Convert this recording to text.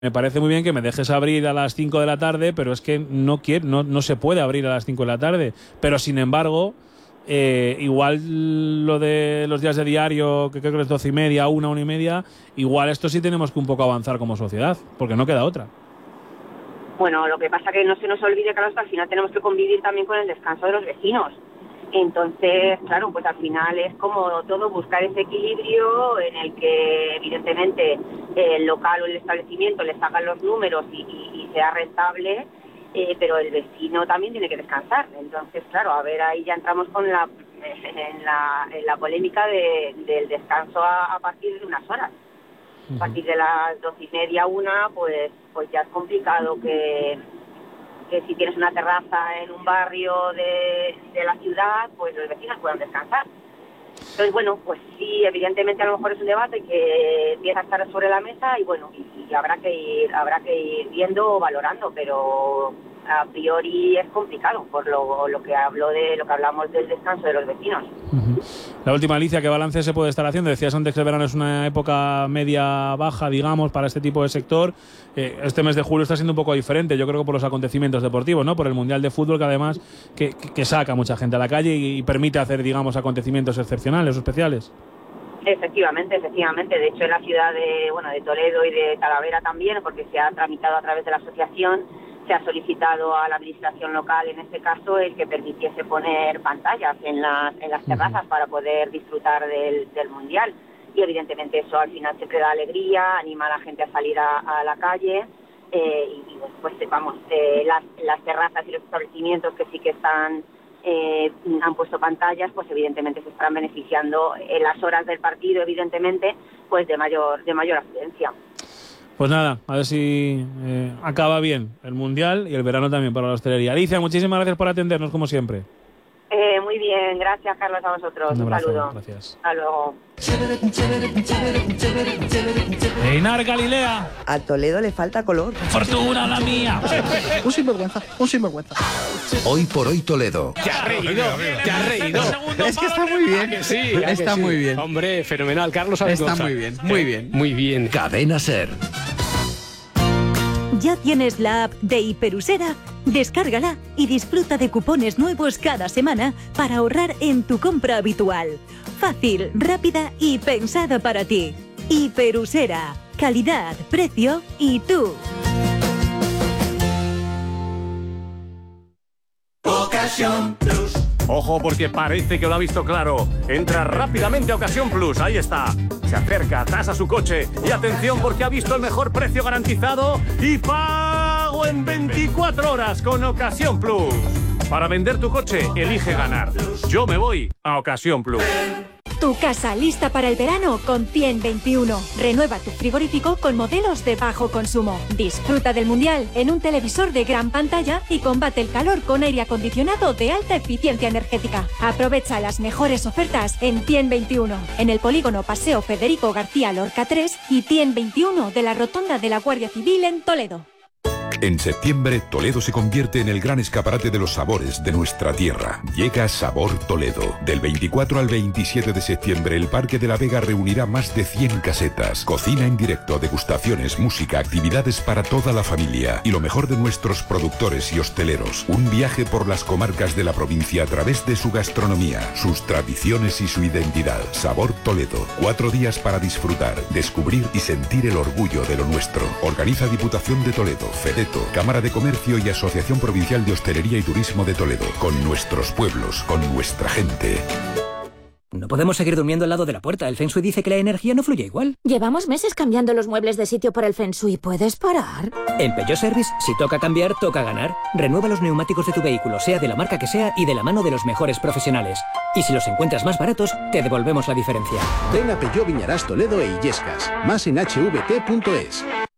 Me parece muy bien que me dejes abrir a las 5 de la tarde, pero es que no se puede abrir a las 5 de la tarde. Pero sin embargo, igual lo de los días de diario, que creo que es 12:30, 1:30, igual esto sí tenemos que un poco avanzar como sociedad, porque no queda otra. Bueno, lo que pasa que no se nos olvide, claro, al final tenemos que convivir también con el descanso de los vecinos. Entonces, claro, pues al final es como todo, buscar ese equilibrio en el que evidentemente el local o el establecimiento le sacan los números y sea rentable, pero el vecino también tiene que descansar. Entonces, claro, a ver, ahí ya entramos con en la polémica del descanso a partir de unas horas. A partir de las 12:30, 1, pues ya es complicado que si tienes una terraza en un barrio de la ciudad, pues los vecinos puedan descansar. Entonces, bueno, pues sí, evidentemente a lo mejor es un debate que empieza a estar sobre la mesa y bueno, y habrá que ir viendo o valorando, pero a priori es complicado por lo que hablamos del descanso de los vecinos. La última, Alicia, ¿qué balance se puede estar haciendo? Decías antes que el verano es una época media-baja, digamos, para este tipo de sector. Este mes de julio está siendo un poco diferente, yo creo que por los acontecimientos deportivos, ¿no? Por el Mundial de Fútbol, que además que saca mucha gente a la calle y permite hacer, digamos, acontecimientos excepcionales o especiales. Efectivamente. De hecho, en la ciudad de Toledo y de Talavera también, porque se ha tramitado a través de la asociación, se ha solicitado a la administración local, en este caso, el que permitiese poner pantallas en las terrazas para poder disfrutar del Mundial. Y evidentemente eso al final siempre da alegría, anima a la gente a salir a la calle. Y pues vamos, las terrazas y los establecimientos que sí que han puesto pantallas, pues evidentemente se estarán beneficiando en las horas del partido, evidentemente, pues de mayor afluencia. Pues nada, a ver si acaba bien el Mundial y el verano también para la hostelería. Alicia, muchísimas gracias por atendernos, como siempre. Muy bien, gracias, Carlos, a vosotros. Un abrazo, saludo. Gracias. Hasta luego. Einar Galilea. A Toledo le falta color. Fortuna la mía. Un sinvergüenza. Hoy por hoy Toledo. Te has reído. Es que está muy bien. Que sí, está muy bien. Hombre, fenomenal. Carlos Está Alonso. Muy bien. Cadena Ser. ¿Ya tienes la app de Hiperusera? Descárgala y disfruta de cupones nuevos cada semana para ahorrar en tu compra habitual. Fácil, rápida y pensada para ti. Hiperusera. Calidad, precio y tú. Ocasión Plus. Ojo, porque parece que lo ha visto claro. Entra rápidamente a Ocasión Plus, ahí está. Se acerca, tasa su coche y atención porque ha visto el mejor precio garantizado y pago en 24 horas con Ocasión Plus. Para vender tu coche, elige ganar. Yo me voy a Ocasión Plus. Tu casa lista para el verano con 121. Renueva tu frigorífico con modelos de bajo consumo. Disfruta del Mundial en un televisor de gran pantalla y combate el calor con aire acondicionado de alta eficiencia energética. Aprovecha las mejores ofertas en 121, en el polígono Paseo Federico García Lorca 3 y 121 de la Rotonda de la Guardia Civil en Toledo. En septiembre, Toledo se convierte en el gran escaparate de los sabores de nuestra tierra. Llega Sabor Toledo. Del 24 al 27 de septiembre, el Parque de la Vega reunirá más de 100 casetas. Cocina en directo, degustaciones, música, actividades para toda la familia. Y lo mejor de nuestros productores y hosteleros. Un viaje por las comarcas de la provincia a través de su gastronomía, sus tradiciones y su identidad. Sabor Toledo. 4 días para disfrutar, descubrir y sentir el orgullo de lo nuestro. Organiza Diputación de Toledo, FEDETO, Cámara de Comercio y Asociación Provincial de Hostelería y Turismo de Toledo. Con nuestros pueblos, con nuestra gente. No podemos seguir durmiendo al lado de la puerta. El Feng Shui dice que la energía no fluye igual. Llevamos meses cambiando los muebles de sitio por el Feng Shui. ¿Puedes parar? En Peugeot Service, si toca cambiar, toca ganar. Renueva los neumáticos de tu vehículo, sea de la marca que sea y de la mano de los mejores profesionales. Y si los encuentras más baratos, te devolvemos la diferencia. Ven a Peugeot Viñarás Toledo e Illescas. Más en hvt.es.